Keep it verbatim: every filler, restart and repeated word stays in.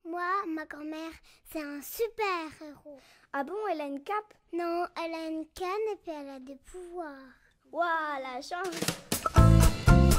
Moi, ma grand-mère, c'est un super héros. Ah bon, elle a une cape? Non, elle a une canne et puis elle a des pouvoirs. Waouh, la chance!